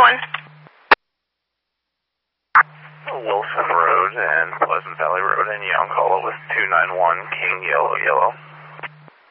Wilson Road and Pleasant Valley Road in Young Hollow with 291 King Yellow Yellow.